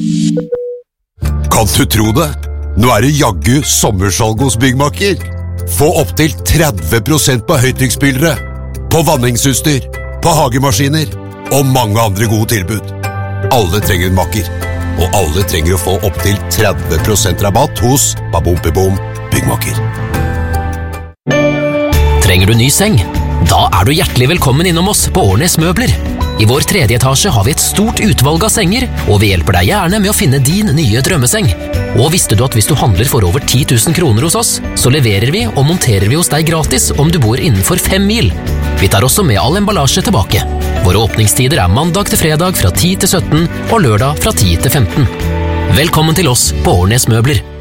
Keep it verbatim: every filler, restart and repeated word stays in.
Kan du tro det? Nå er det jaggu sommersalg hos Byggmakker. Få opp til tretti prosent på høytrykksspylere, på vanningsutstyr, på hagemaskiner og mange andre gode tilbud. Alle trenger en makker, og alle trenger å få opp til tretti prosent rabatt hos Babompibom Byggmakker. Trenger du ny seng? Da er du hjertelig velkommen innom oss på Årnes Møbler. I vår tredje etasje har vi et stort utvalg av senger, og vi hjelper deg gjerne med å finne din nye drømmeseng. Og visste du at hvis du handler for over ti tusen kroner hos oss, så leverer vi og monterer vi hos deg gratis om du bor innenfor fem mil. Vi tar også med all emballasje tilbake. Våre åpningstider er mandag til fredag fra ti til sytten og lørdag fra ti til femten. Velkommen til oss på Årnes Møbler.